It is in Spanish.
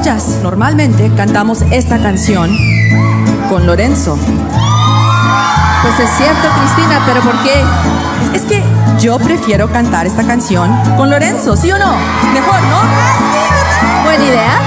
muchachas, normalmente cantamos esta canción con Lorenzo. Pues es cierto, Cristina, pero ¿por qué? Es que yo prefiero cantar esta canción con Lorenzo, ¿sí o no? Mejor, ¿no? Buena idea.